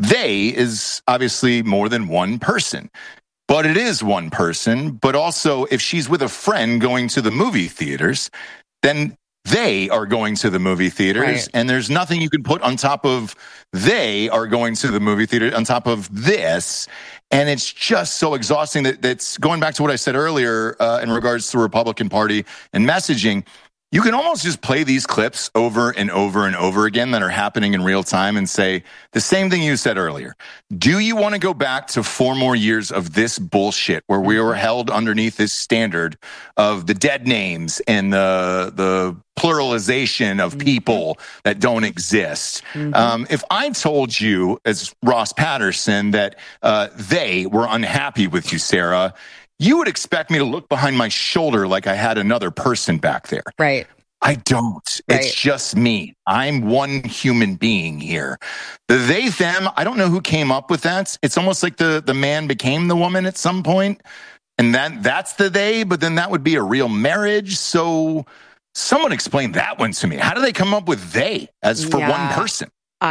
they is obviously more than one person. But it is one person. But also, if she's with a friend going to the movie theaters, then they are going to the movie theaters. Right. And there's nothing you can put on top of they are going to the movie theater on top of this. And it's just so exhausting that's going back to what I said earlier in regards to the Republican Party and messaging. You can almost just play these clips over and over and over again that are happening in real time and say the same thing you said earlier. Do you want to go back to 4 more years of this bullshit where we were held underneath this standard of the dead names and the pluralization of people that don't exist? If I told you as Ross Patterson that they were unhappy with you, Sarah, you would expect me to look behind my shoulder like I had another person back there. Right. I don't. Right. It's just me. I'm one human being here. The they, them, I don't know who came up with that. It's almost like the man became the woman at some point, and that's the they, but then that would be a real marriage. So someone explain that one to me. How do they come up with they as for one person?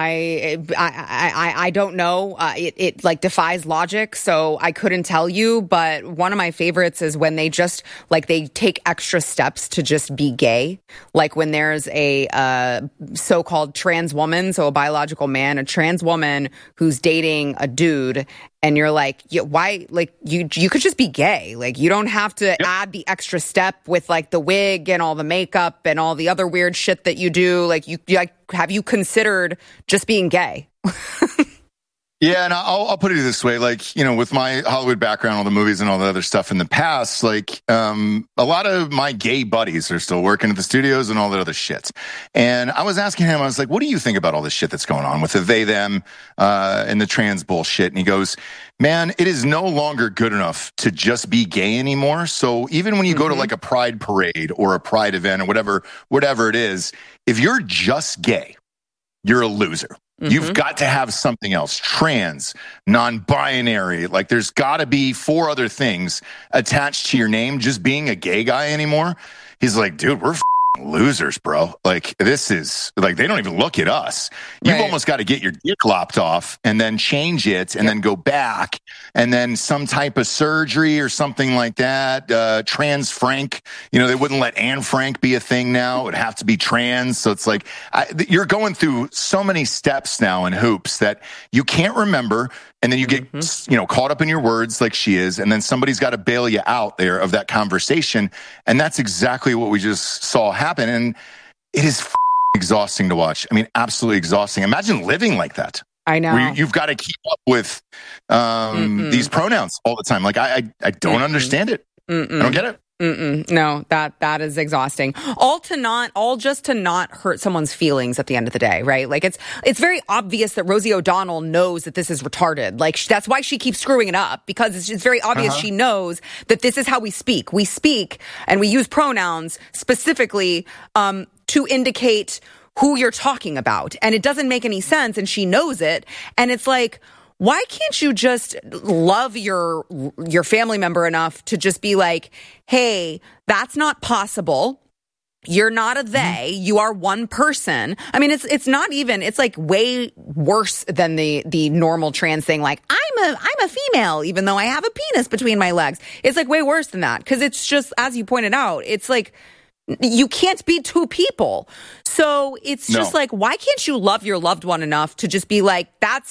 I don't know. It like defies logic, so I couldn't tell you. But one of my favorites is when they just like they take extra steps to just be gay. Like when there's a so-called trans woman, so a biological man, a trans woman who's dating a dude. And you're like, why? Like, you could just be gay. Like, you don't have to add the extra step with like the wig and all the makeup and all the other weird shit that you do. Like, have you considered just being gay? Yeah, and I'll put it this way, like, you know, with my Hollywood background, all the movies and all the other stuff in the past, like, a lot of my gay buddies are still working at the studios and all that other shit. And I was asking him, I was like, what do you think about all this shit that's going on with the they, them, and the trans bullshit? And he goes, man, it is no longer good enough to just be gay anymore. So even when you go to like a pride parade or a pride event or whatever it is, if you're just gay, you're a loser. You've got to have something else, trans, non-binary. Like there's got to be 4 other things attached to your name. Just being a gay guy anymore. He's like, dude, we're losers, bro. Like this is like, they don't even look at us. You've almost got to get your dick lopped off and then change it and then go back and then some type of surgery or something like that. Trans Frank, you know, they wouldn't let Anne Frank be a thing now. It would have to be trans. So it's like, you're going through so many steps now and hoops that you can't remember. And then you get, you know, caught up in your words like she is. And then somebody's got to bail you out there of that conversation. And that's exactly what we just saw happen. And it is exhausting to watch. I mean, absolutely exhausting. Imagine living like that. I know. Where you've got to keep up with these pronouns all the time. Like, I don't understand it. I don't get it. No, that is exhausting. All just to not hurt someone's feelings at the end of the day, right? Like it's very obvious that Rosie O'Donnell knows that this is retarded. Like that's why she keeps screwing it up, because it's very obvious she knows that this is how we speak. We speak and we use pronouns specifically to indicate who you're talking about, and it doesn't make any sense, and she knows it, and it's like, why can't you just love your family member enough to just be like, hey, that's not possible. You're not a they. You are one person. I mean, it's not even. It's like way worse than the normal trans thing. Like I'm a female, even though I have a penis between my legs. It's like way worse than that, because it's just, as you pointed out, it's like you can't be 2 people. So it's just like, why can't you love your loved one enough to just be like,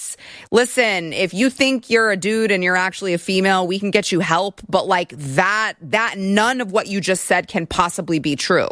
listen, if you think you're a dude and you're actually a female, we can get you help. But like that none of what you just said can possibly be true.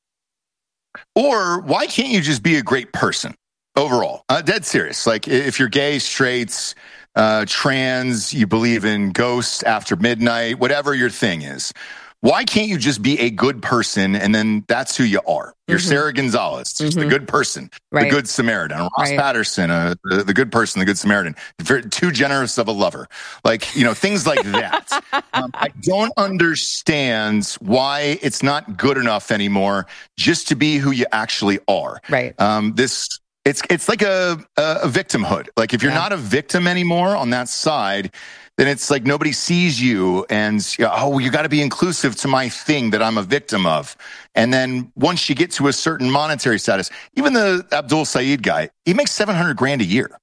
Or why can't you just be a great person overall? Dead serious. Like if you're gay, straights, trans, you believe in ghosts after midnight, whatever your thing is. Why can't you just be a good person, and then that's who you are? You're Sarah Gonzalez, just the good person, the good Samaritan. Ross Patterson, the good person, the good Samaritan. Too generous of a lover. Like, you know, things like that. I don't understand why it's not good enough anymore just to be who you actually are. Right. It's like a victimhood. Like if you're not a victim anymore on that side, then it's like nobody sees you and, you got to be inclusive to my thing that I'm a victim of. And then once you get to a certain monetary status, even the Abdul Saeed guy, he makes $700,000 a year.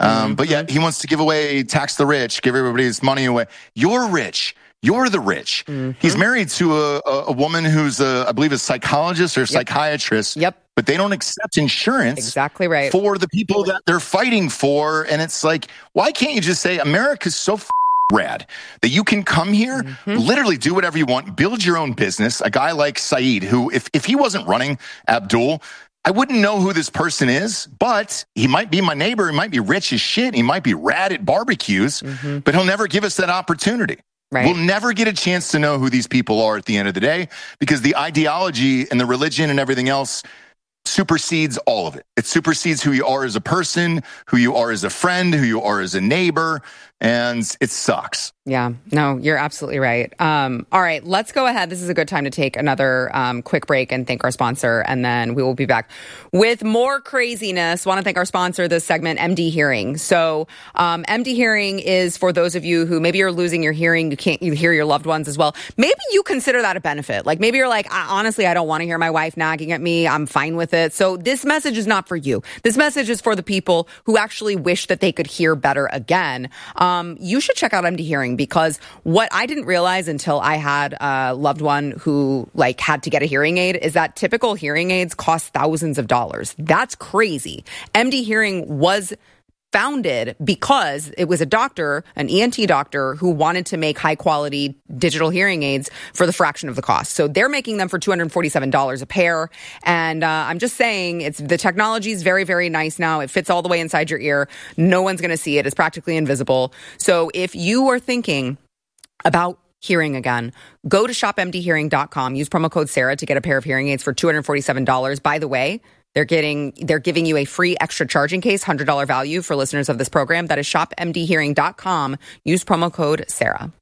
But yet he wants to give away, tax the rich, give everybody's money away. You're rich. You're the rich. He's married to a woman who's, I believe, a psychologist or psychiatrist. Yep. But they don't accept insurance. Exactly right. For the people that they're fighting for. And it's like, why can't you just say America's so rad that you can come here, literally do whatever you want, build your own business. A guy like Saeed, who, if he wasn't running Abdul, I wouldn't know who this person is, but he might be my neighbor. He might be rich as shit. He might be rad at barbecues, but he'll never give us that opportunity. Right. We'll never get a chance to know who these people are at the end of the day because the ideology and the religion and everything else supersedes all of it. It supersedes who you are as a person, who you are as a friend, who you are as a neighbor, and it sucks. Yeah, no, you're absolutely right. All right, let's go ahead. This is a good time to take another quick break and thank our sponsor, and then we will be back with more craziness. Want to thank our sponsor this segment, MD Hearing. So MD Hearing is for those of you who maybe you're losing your hearing, you hear your loved ones as well. Maybe you consider that a benefit. Like maybe you're like, honestly, I don't want to hear my wife nagging at me. I'm fine with it. So this message is not for you. This message is for the people who actually wish that they could hear better again. You should check out MD Hearing because what I didn't realize until I had a loved one who had to get a hearing aid is that typical hearing aids cost thousands of dollars. That's crazy. MD Hearing was founded because it was a doctor, an ENT doctor, who wanted to make high quality digital hearing aids for the fraction of the cost. So they're making them for $247 a pair. And I'm just saying, the technology is very, very nice now. It fits all the way inside your ear. No one's going to see it. It's practically invisible. So if you are thinking about hearing again, go to shopmdhearing.com. Use promo code Sarah to get a pair of hearing aids for $247. By the way, they're giving you a free extra charging case, $100 value for listeners of this program. That is shopmdhearing.com. Use promo code Sarah.